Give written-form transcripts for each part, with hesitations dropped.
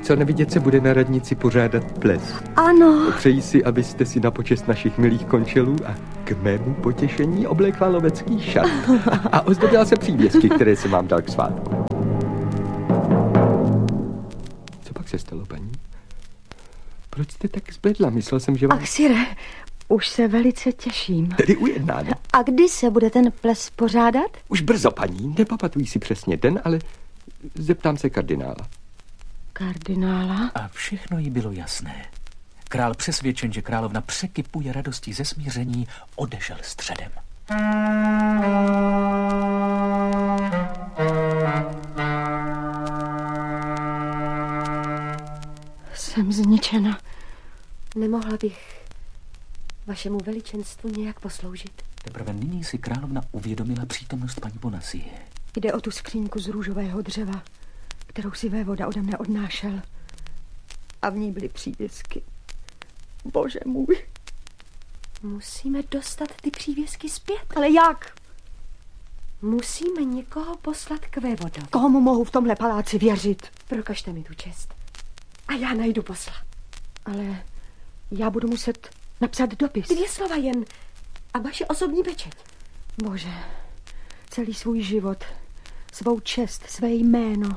co nevidět se bude na radnici pořádat ples. Ano. Přeji si, abyste si na počest našich milých končelů a k mému potěšení oblékla lovecký šat. A ozdobila se přívěsky, které jsem vám dal k svátku. Co pak se stalo, paní? Proč jste tak zbledla? Myslel jsem, že vám... Ach, sire, už se velice těším. Tedy ujednáno. A kdy se bude ten ples pořádat? Už brzo, paní. Nepamatuji si přesně den, ale zeptám se kardinála. Kardinála? A všechno jí bylo jasné. Král přesvědčen, že královna překypuje radostí ze smíření, odešel středem. Jsem zničena. Nemohla bych vašemu veličenstvu nějak posloužit. Teprve nyní si královna uvědomila přítomnost paní Bonacie. Jde o tu skříňku z růžového dřeva, kterou si vévoda ode mne odnášel. A v ní byly přívěsky. Bože můj. Musíme dostat ty přívěsky zpět. Ale jak? Musíme někoho poslat k vévodovi. Komu mohu v tomhle paláci věřit? Prokažte mi tu čest. A já najdu posla. Ale já budu muset napsat dopis. 2 slova jen. A vaše osobní pečeť. Bože, celý svůj život, svou čest, své jméno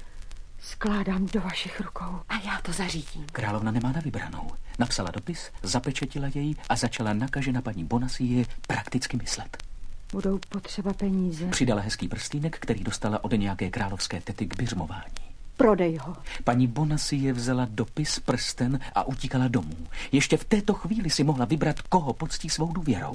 skládám do vašich rukou. A já to zařídím. Královna nemá na vybranou. Napsala dopis, zapečetila jej a začala nakažena paní Bonacie prakticky myslet. Budou potřeba peníze. Přidala hezký prstýnek, který dostala od nějaké královské tety k biřmování. Prodej ho. Paní Bonacie vzala dopis, prsten a utíkala domů. Ještě v této chvíli si mohla vybrat, koho poctí svou důvěrou.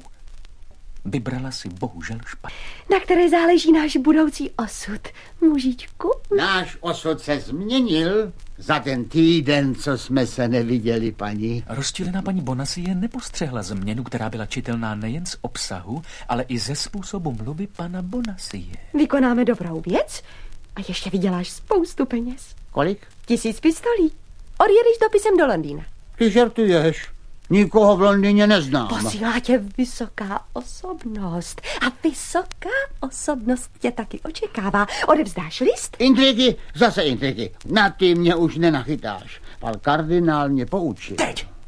Vybrala si bohužel špatně. Na které záleží náš budoucí osud, mužičku. Náš osud se změnil za ten týden, co jsme se neviděli, paní. Rozčilená paní Bonacie nepostřehla změnu, která byla čitelná nejen z obsahu, ale i ze způsobu mluvy pana Bonacie. Vykonáme dobrou věc a ještě vyděláš spoustu peněz. Kolik? 1000 pistolí. Odjedeš dopisem do Londýna. Ty žertuješ. Nikoho v Londýně neznám. Posílá tě vysoká osobnost. A vysoká osobnost tě taky očekává. Odevzdáš list? Intriky, zase intriky. Na ty mě už nenachytáš. Pan kardinál mě poučil.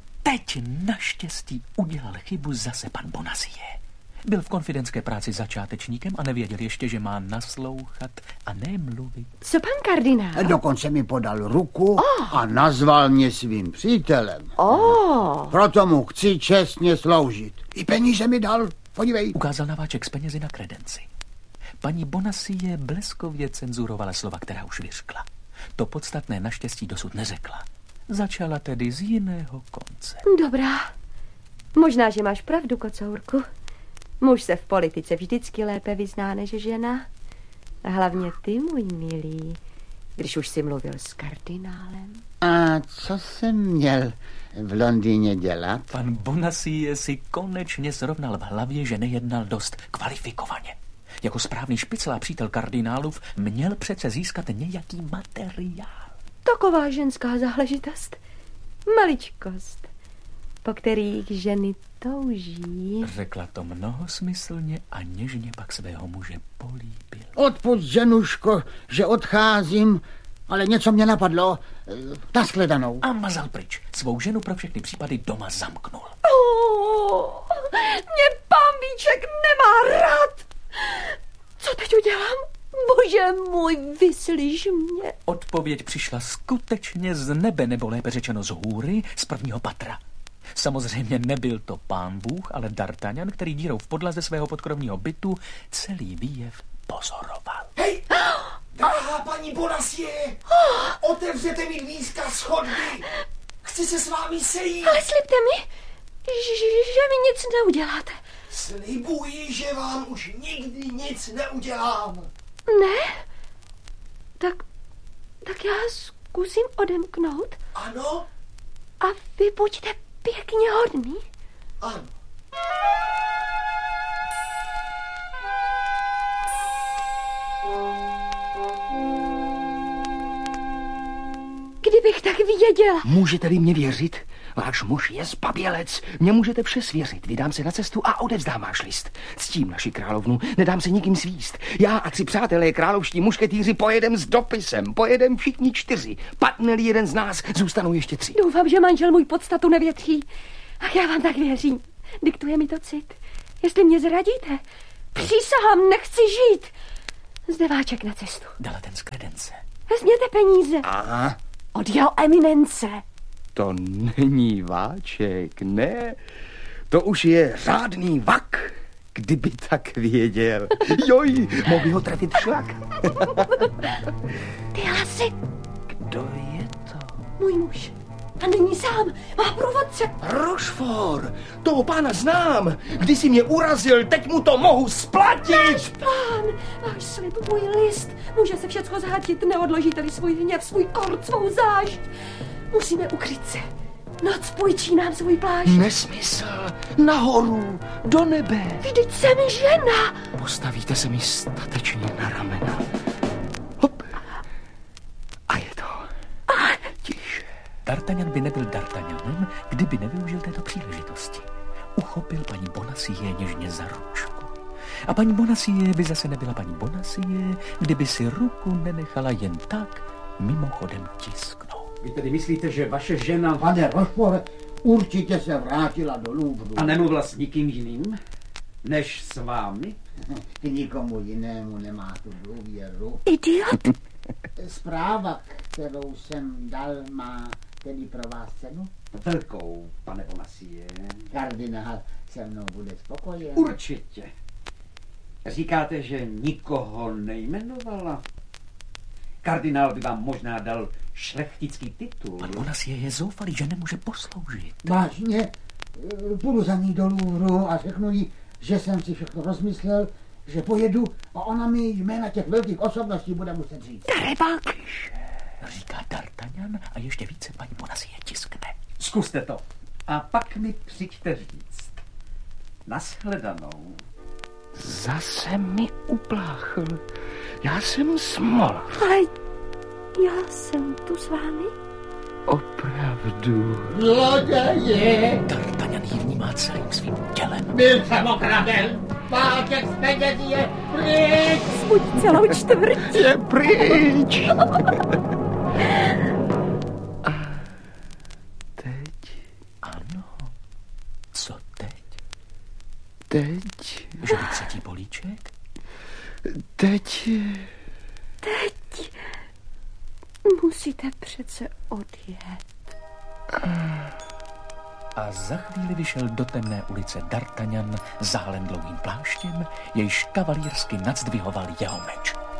Teď naštěstí udělal chybu zase pan Bonacie. Byl v konfidentské práci začátečníkem a nevěděl ještě, že má naslouchat a ne mluvit. Co pan kardinál? Dokonce mi podal ruku a nazval mě svým přítelem. Proto mu chci čestně sloužit. I peníze mi dal, podívej. Ukázal naváček s penězi na kredenci. Paní Bonacie bleskově cenzurovala slova, která už vyřkla. To podstatné naštěstí dosud neřekla. Začala tedy z jiného konce. Dobrá. Možná, že máš pravdu, kocourku. Muž se v politice vždycky lépe vyzná než žena. A hlavně ty, můj milý, když už jsi mluvil s kardinálem. A co jsem měl v Londýně dělat? Pan Bonacie si konečně srovnal v hlavě, že nejednal dost kvalifikovaně. Jako správný špicl a přítel kardinálův měl přece získat nějaký materiál. Taková ženská záležitost. Maličkost, po kterých ženy touží. Řekla to mnohosmyslně a něžně pak svého muže políbil. Odpusť, ženuško, že odcházím, ale něco mě napadlo. Nashledanou. A mazal pryč. Svou ženu pro všechny případy doma zamknul. Mě pán Víček nemá rád. Co teď udělám? Bože můj, vyslyš mě. Odpověď přišla skutečně z nebe, nebo lépe řečeno z hůry, z prvního patra. Samozřejmě nebyl to pán Bůh, ale D'Artagnan, který dírou v podlaze svého podkrovního bytu celý výjev pozoroval. Hej, drahá paní Bonacie, otevřete mi dvířka z chodby. Chci se s vámi sejít. Ale slibte mi, že mi nic neuděláte. Slibuji, že vám už nikdy nic neudělám. Ne? Tak já zkusím odemknout. Ano? A vy buďte pěkně hodný. Ano. Kdybych tak věděla. Můžete-li mě věřit? Váš muž je zbabělec. Mě můžete vše svěřit. Vydám se na cestu a odevzdám váš list. Ctím naši královnu, nedám se nikým svíst. Já a 3 přátelé královští mušketýři pojedem s dopisem. Pojedem všichni 4. Padne-li jeden z nás, zůstanou ještě 3. Doufám, že manžel můj podstatu nevětří. Ach, já vám tak věřím. Diktuje mi to cit. Jestli mě zradíte, přísahám, nechci žít. Zde váček na cestu. Dala ten z kredence. Vezměte peníze. Aha. Od jeho eminence. To není váček, ne. To už je řádný vak, kdyby tak věděl. Joj, mohl by ho trefit šlak. Ty hlasy. Kdo je to? Můj muž. A není sám, má průvodce. Rochefort, toho pána znám. Když si mě urazil, teď mu to mohu splatit. Náš pán, váš slib, můj list. Může se všecko zhatit, neodložíte-li svůj hněv, svůj kord, svou zášť. Musíme ukryt se. Noc půjčí nám svůj plášť. Nesmysl. Nahoru, do nebe. Vždyť jsem žena. Postavíte se mi statečně na ramena. Hop. A je to. Tiše. D'Artagnan by nebyl D'Artagnanem, kdyby nevyužil této příležitosti. Uchopil paní Bonacieux něžně za ručku. A paní Bonacieux by zase nebyla paní Bonacieux, kdyby si ruku nenechala jen tak mimochodem tisknout. Vy tedy myslíte, že vaše žena... Pane Rochefort, určitě se vrátila do Louvru. A nemluvila s nikým jiným, než s vámi? K nikomu jinému nemá tu důvěru. Idiot. Zpráva, kterou jsem dal, má tedy pro vás cenu? Velkou, pane Bonacieux. Kardinál se mnou bude spokojen. Určitě. Říkáte, že nikoho nejmenovala? Kardinál by vám možná dal šlechtický titul. Pan Bonacieux je zoufalý, že nemůže posloužit. Vážně, půjdu za ní do Louvru a řeknu jí, že jsem si všechno rozmyslel, že pojedu a ona mi jména těch velkých osobností bude muset říct. Darebák. Říká D'Artagnan a ještě více paní Bonacieux tiskne. Zkuste to. A pak mi přijďte říct. Nashledanou. Zase mi upláchl. Já jsem smol. Ale já jsem tu s vámi. Opravdu. Zloději! D'Artagnan ji vnímá celým svým tělem. Byl jsem okraden! Váček z penězí je pryč! Buď celou čtvrt. Je pryč! A teď? Ano. Co teď? Teď? Že by 3. políček? Teď musíte přece odjet. A za chvíli vyšel do temné ulice D'Artagnan zálen dlouhým pláštěm, jejž kavalírsky nadzvihoval jeho meč.